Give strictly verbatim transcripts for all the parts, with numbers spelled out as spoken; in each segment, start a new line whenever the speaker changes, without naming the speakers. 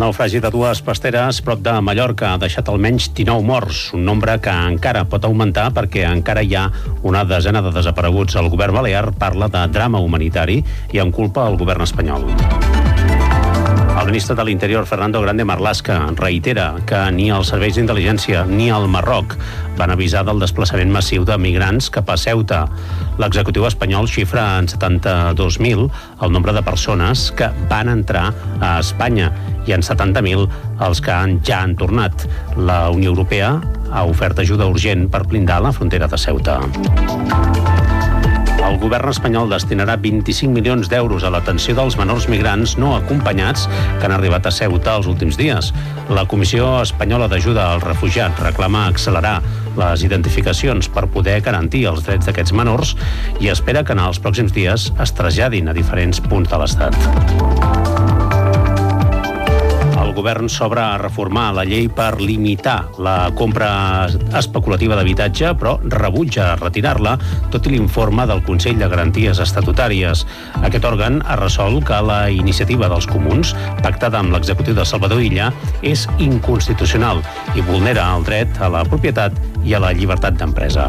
naufragi de dues pasteres prop de Mallorca ha deixat almenys dinou morts, un nombre que encara pot augmentar perquè encara hi ha una desena de desapareguts. El govern balear parla de drama humanitari i en culpa al govern espanyol. El ministre de l'Interior, Fernando Grande Marlaska, reitera que ni els serveis d'intel·ligència ni el Marroc van avisar del desplaçament massiu de migrants cap a Ceuta. L'executiu espanyol xifra en setanta-dos mil el nombre de persones que van entrar a Espanya i en setanta mil els que han, ja han tornat. La Unió Europea ha ofert ajuda urgent per blindar la frontera de Ceuta. El govern espanyol destinarà vint-i-cinc milions d'euros a l'atenció dels menors migrants no acompanyats que han arribat a Ceuta els últims dies. La Comissió Espanyola d'Ajuda als Refugiats reclama accelerar les identificacions per poder garantir els drets d'aquests menors i espera que en els pròxims dies es traslladin a diferents punts de l'Estat. El govern s'obre a reformar la llei per limitar la compra especulativa d'habitatge, però rebutja retirar-la, tot i l'informe del Consell de Garanties Estatutàries. Aquest òrgan ha resolt que la iniciativa dels comuns, pactada amb l'executiu de Salvador Illa, és inconstitucional i vulnera el dret a la propietat i a la llibertat d'empresa.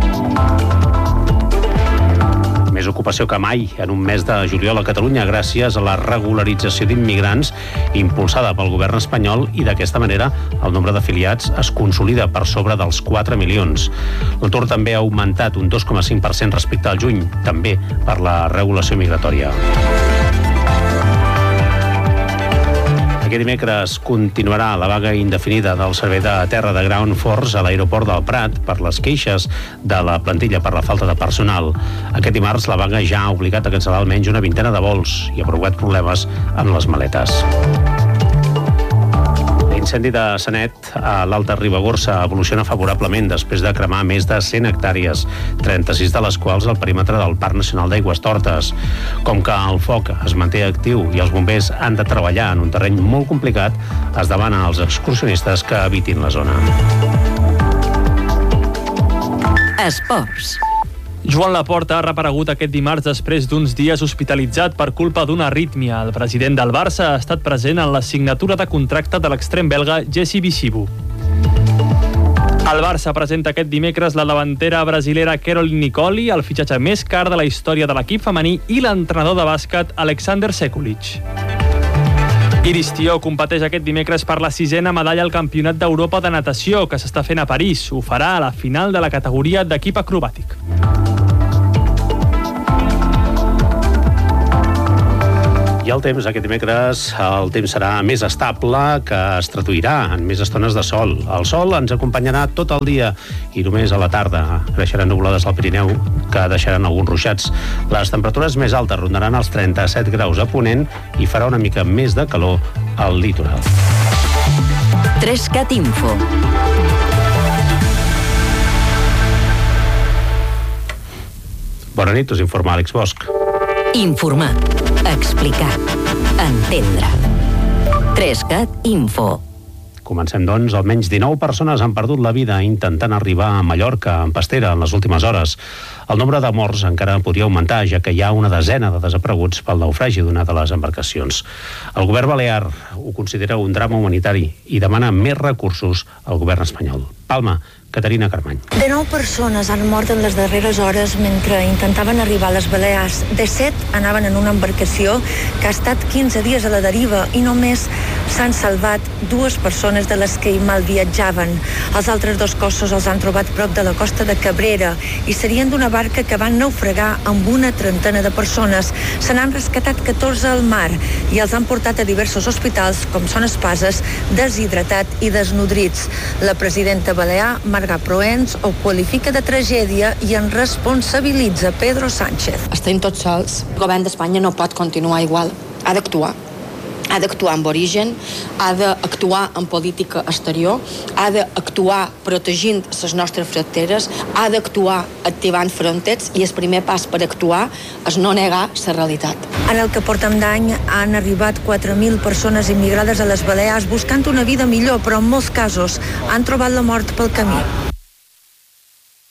Més ocupació que mai en un mes de juliol a Catalunya gràcies a la regularització d'immigrants impulsada pel govern espanyol i d'aquesta manera el nombre d'afiliats es consolida per sobre dels quatre milions. L'atur també ha augmentat un dos coma cinc per cent respecte al juny, també per la regulació migratòria. Aquest dimecres continuarà la vaga indefinida del servei de terra de Ground Force a l'aeroport del Prat per les queixes de la plantilla per la falta de personal. Aquest dimarts la vaga ja ha obligat a cancel·lar almenys una vintena de vols i ha provocat problemes en les maletes. L'incendi de Sanet a l'Alta Ribagorça evoluciona favorablement després de cremar més de cent hectàrees, trenta-sis de les quals al perímetre del Parc Nacional d'Aigüestortes. Com que el foc es manté actiu i els bombers han de treballar en un terreny molt complicat, es demana als excursionistes que evitin la zona.
Esports.
Joan Laporta ha reaparegut aquest dimarts després d'uns dies hospitalitzat per culpa d'una arrítmia. El president del Barça ha estat present en la signatura de contracte de l'extrem belga Jessi Bixibu. El Barça presenta aquest dimecres la davantera brasilera Caroline Nicoli, el fitxatge més car de la història de l'equip femení, i l'entrenador de bàsquet Alexander Sekulic. Iris Tió competeix aquest dimecres per la sisena medalla al Campionat d'Europa de natació que s'està fent a París. Ho farà a la final de la categoria d'equip acrobàtic.
I el temps, aquest dimecres, el temps serà més estable, que es traduirà en més estones de sol. El sol ens acompanyarà tot el dia i només a la tarda creixeran nuvolades al Pirineu que deixaran alguns ruixats. Les temperatures més altes rondaran els trenta-set graus a Ponent i farà una mica més de calor al litoral.
Trescat Info.
Bona nit, us informa Àlex Bosch.
Informar, explicar, entendre. Trescat Info.
Comencem, doncs. Almenys dinou persones han perdut la vida intentant arribar a Mallorca en pastera en les últimes hores. El nombre de morts encara podria augmentar, ja que hi ha una desena de desapareguts pel naufragi d'una de les embarcacions. El govern balear ho considera un drama humanitari i demana més recursos al govern espanyol. Palma, Caterina Carmany.
dinou persones han mort en les darreres hores mentre intentaven arribar a les Balears. disset anaven en una embarcació que ha estat quinze dies a la deriva i només s'han salvat dues persones de les que hi mal viatjaven. Els altres dos cossos els han trobat prop de la costa de Cabrera i serien d'una barca que van naufragar amb una trentena de persones. Se n'han rescatat catorze al mar i els han portat a diversos hospitals, com són Espases, deshidratat i desnodrits. La presidenta balear, Marga Proens, ho qualifica de tragèdia i en responsabilitza Pedro Sánchez.
Estem tots sols. El govern d'Espanya no pot continuar igual. Ha d'actuar. Ha d'actuar amb origen, ha d'actuar en política exterior, ha d'actuar protegint les nostres fronteres, ha d'actuar activant fronteres i el primer pas per actuar és no negar la realitat.
En el que portem d'any han arribat quatre mil persones immigrades a les Balears buscant una vida millor, però en molts casos han trobat la mort pel camí.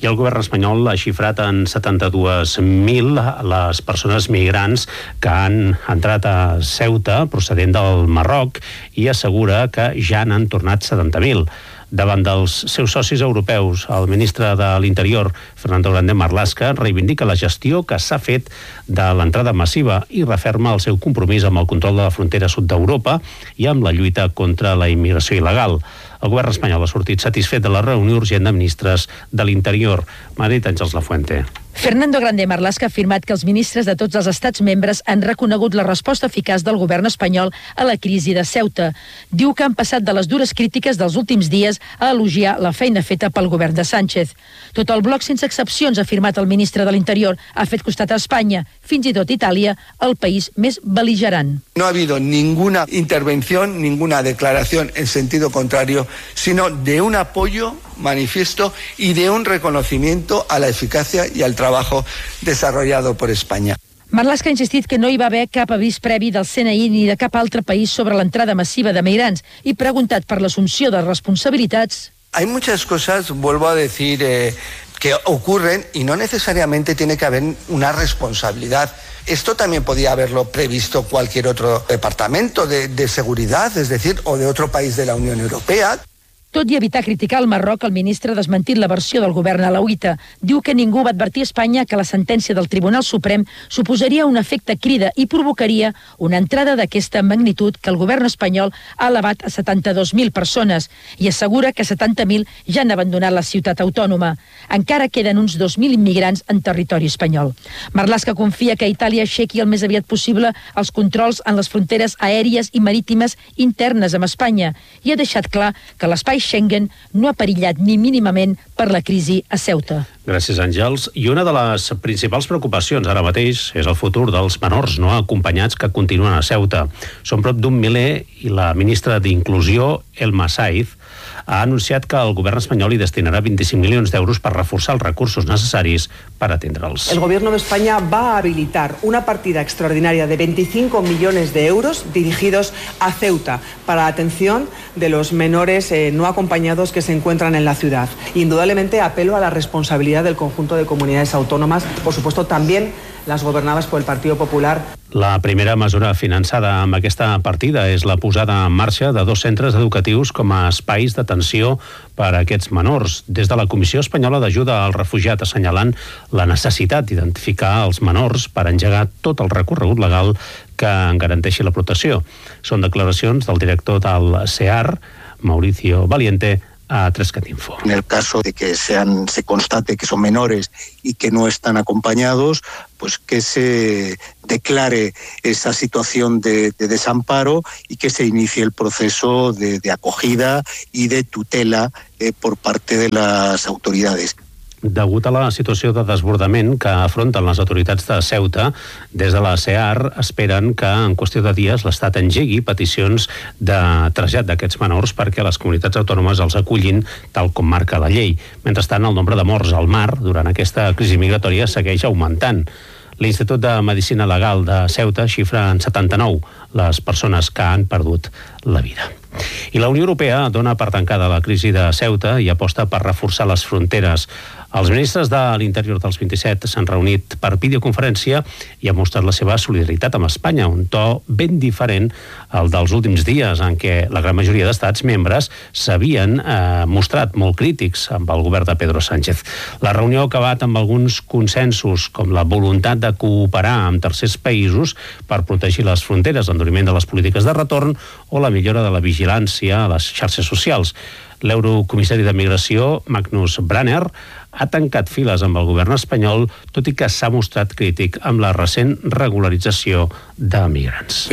I el govern espanyol ha xifrat en setanta-dos mil les persones migrants que han entrat a Ceuta procedent del Marroc i assegura que ja n'han tornat setanta mil. Davant dels seus socis europeus, el ministre de l'Interior, Fernando Grande Marlaska, reivindica la gestió que s'ha fet de l'entrada massiva i referma el seu compromís amb el control de la frontera sud d'Europa i amb la lluita contra la immigració il·legal. El govern espanyol ha sortit satisfet de la reunió urgent de ministres de l'Interior. Madrid, Àngels Lafuente.
Fernando Grande Marlaska ha afirmat que els ministres de tots els estats membres han reconegut la resposta eficaç del govern espanyol a la crisi de Ceuta. Diu que han passat de les dures crítiques dels últims dies a elogiar la feina feta pel govern de Sánchez. Tot el bloc, sense excepcions, ha afirmat el ministre de l'Interior, ha fet costat a Espanya, fins i tot Itàlia, el país més bel·ligerant.
No ha habido ninguna intervención, ninguna declaración en sentido contrario, sino de un apoyo manifiesto y de un reconocimiento a la eficacia y al trabajo desarrollado por España.
Marlaska ha insistit que no hi va haver cap avís previ del C N I ni de cap altre país sobre l'entrada massiva de migrants i preguntat per l'assumpció de responsabilitats.
Hay muchas cosas, vuelvo a decir, eh, que ocurren y no necesariamente tiene que haber una responsabilidad. Esto también podía haberlo previsto cualquier otro departamento de, de seguridad, es decir, o de otro país de la Unión Europea.
Tot i evitar criticar el Marroc, el ministre ha desmentit la versió del govern alauita. Diu que ningú va advertir a Espanya que la sentència del Tribunal Suprem suposaria un efecte crida i provocaria una entrada d'aquesta magnitud que el govern espanyol ha elevat a setanta-dos mil persones i assegura que setanta mil ja han abandonat la ciutat autònoma. Encara queden uns dos mil immigrants en territori espanyol. Marlaska confia que Itàlia aixequi el més aviat possible els controls en les fronteres aèries i marítimes internes amb Espanya i ha deixat clar que l'espai Schengen no ha perillat ni mínimament per la crisi a Ceuta.
Gràcies, Àngels. I una de les principals preocupacions ara mateix és el futur dels menors no acompanyats que continuen a Ceuta. Són prop d'un miler i la ministra d'Inclusió, Elma Saiz, ha anunciat que el govern espanyol hi destinarà vint-i-cinc milions d'euros per reforçar els recursos necessaris per atendre'ls.
El gobierno de España va a habilitar una partida extraordinaria de veinticinco millones de euros dirigidos a Ceuta para la atención de los menores eh, no acompañados que se encuentran en la ciudad. Indudablemente apelo a la responsabilidad del conjunto de comunidades autónomas, por supuesto también las gobernadas por el Partido Popular.
La primera mesura finançada amb aquesta partida és la posada en marxa de dos centres educatius com a espais d'atenció per a aquests menors. Des de la Comissió Espanyola d'Ajuda al Refugiat assenyalant la necessitat d'identificar els menors per engegar tot el recorregut legal que en garanteixi la protecció. Són declaracions del director del C E A R, Mauricio Valiente, a Trescat Info.
En el caso de que sean, se constate que son menores y que no están acompañados, pues que se declare esa situación de, de desamparo y que se inicie el proceso de, de acogida y de tutela eh, por parte de las autoridades.
Degut a la situació de desbordament que afronten les autoritats de Ceuta, des de la C E A R esperen que en qüestió de dies l'Estat engegui peticions de trasllat d'aquests menors perquè les comunitats autònomes els acullin tal com marca la llei. Mentrestant, el nombre de morts al mar durant aquesta crisi migratòria segueix augmentant. L'Institut de Medicina Legal de Ceuta xifra en setanta-nou les persones que han perdut la vida. I la Unió Europea dona per tancada la crisi de Ceuta i aposta per reforçar les fronteres. Els ministres de l'Interior dels vint-i-set s'han reunit per videoconferència i han mostrat la seva solidaritat amb Espanya, un to ben diferent al dels últims dies en què la gran majoria d'estats membres s'havien eh, mostrat molt crítics amb el govern de Pedro Sánchez. La reunió ha acabat amb alguns consensos, com la voluntat de cooperar amb tercers països per protegir les fronteres, l'enduriment de les polítiques de retorn o la millora de la vigilància a les xarxes socials. L'eurocomissari de Migració, Magnus Branner, ha tancat files amb el govern espanyol, tot i que s'ha mostrat crític amb la recent regularització de migrants.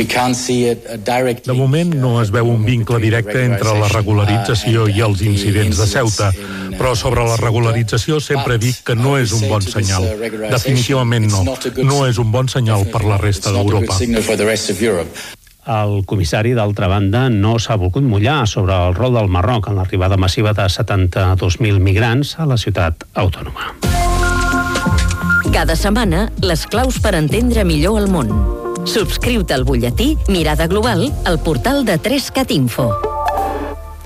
De moment no es veu un vincle directe entre la regularització i els incidents de Ceuta, però sobre la regularització sempre dic que no és un bon senyal. Definitivament no. No és un bon senyal per la resta d'Europa.
El comissari, d'altra banda, no s'ha volgut mullar sobre el rol del Marroc en l'arribada massiva de setanta-dos mil migrants a la ciutat autònoma.
Cada setmana, les claus per entendre millor el món. Subscriu-te al butlletí Mirada Global al portal de Trescat Info.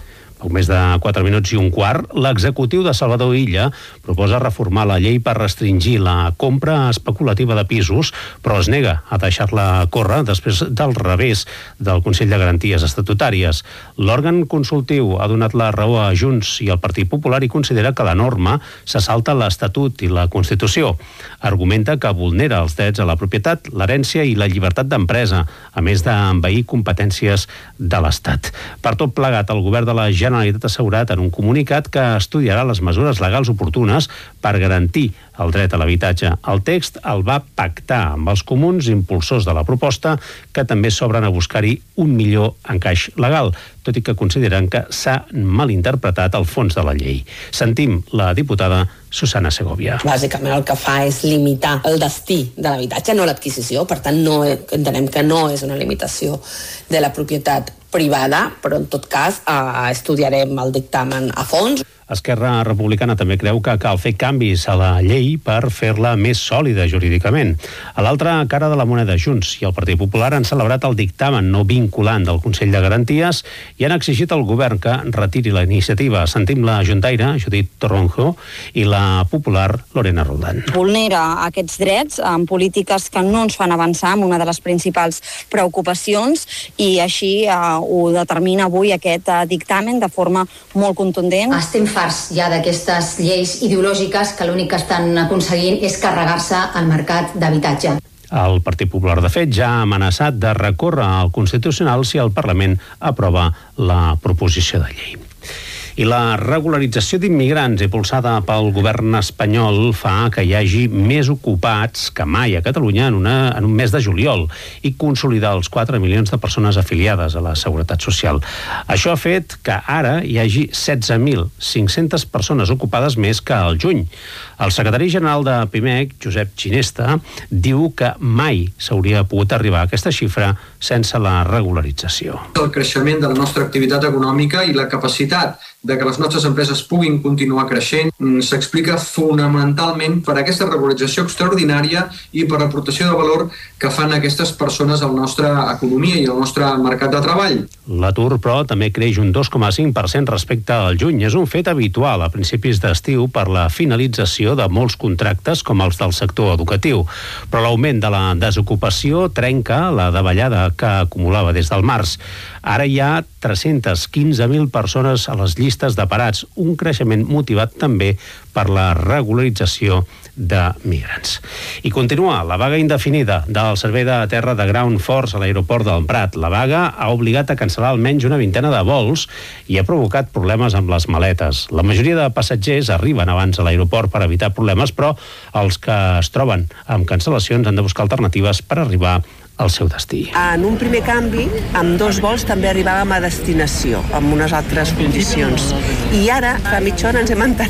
Poc més de quatre minuts i un quart, l'executiu de Salvador Illa proposa reformar la llei per restringir la compra especulativa de pisos, però es nega a deixar-la córrer després del revés del Consell de Garanties Estatutàries. L'òrgan consultiu ha donat la raó a Junts i el Partit Popular i considera que la norma se salta l'Estatut i la Constitució. Argumenta que vulnera els drets a la propietat, l'herència i la llibertat d'empresa, a més d'envair competències de l'Estat. Per tot plegat, el govern de la Generalitat ha assegurat en un comunicat que estudiarà les mesures legals oportunes per garantir el dret a l'habitatge. El text el va pactar amb els comuns impulsors de la proposta, que també s'obren a buscar-hi un millor encaix legal, tot i que consideren que s'ha malinterpretat el fons de la llei. Sentim la diputada Susana Segovia.
Bàsicament el que fa és limitar el destí de l'habitatge, no l'adquisició, per tant no, entenem que no és una limitació de la propietat privada, però en tot cas eh, estudiarem el dictamen a fons.
Esquerra Republicana també creu que cal fer canvis a la llei per fer-la més sòlida jurídicament. A l'altra cara de la moneda, Junts i el Partit Popular han celebrat el dictamen no vinculant del Consell de Garanties i han exigit al govern que retiri la iniciativa. Sentim la juntaire, Judit Toronjo, i la popular, Lorena Roldán.
Vulnera aquests drets amb polítiques que no ens fan avançar en una de les principals preocupacions i així eh, ho determina avui aquest eh, dictamen de forma molt contundent.
Estem farts ja d'aquestes lleis ideològiques que l'únic que estan aconseguint és carregar-se el mercat d'habitatge.
El Partit Popular, de fet, ja ha amenaçat de recórrer al Constitucional si el Parlament aprova la proposició de llei. I la regularització d'immigrants impulsada pel govern espanyol fa que hi hagi més ocupats que mai a Catalunya en, una, en un mes de juliol i consolidar els quatre milions de persones afiliades a la Seguretat Social. Això ha fet que ara hi hagi setze mil cinc-centes persones ocupades més que al juny. El secretari general de Pimec, Josep Ginesta, diu que mai s'hauria pogut arribar a aquesta xifra sense la regularització.
El creixement de la nostra activitat econòmica i la capacitat de que les nostres empreses puguin continuar creixent s'explica fonamentalment per aquesta regularització extraordinària i per l'aportació de valor que fan aquestes persones a la nostra economia i al nostre mercat de treball.
L'atur, però, també creix un dos coma cinc per cent respecte al juny. És un fet habitual a principis d'estiu per la finalització de molts contractes com els del sector educatiu. Però l'augment de la desocupació trenca la davallada que acumulava des del març. Ara hi ha tres-centes quinze mil persones a les llistes de parats, un creixement motivat també per la regularització de migrants. I continua la vaga indefinida del servei de terra de Ground Force a l'aeroport del Prat. La vaga ha obligat a cancel·lar almenys una vintena de vols i ha provocat problemes amb les maletes. La majoria de passatgers arriben abans a l'aeroport per evitar problemes, però els que es troben amb cancel·lacions han de buscar alternatives per arribar al seu destí.
En un primer canvi, amb dos vols també arribàvem a destinació, amb unes altres condicions. I ara, fa mitja hora, ens hem enterat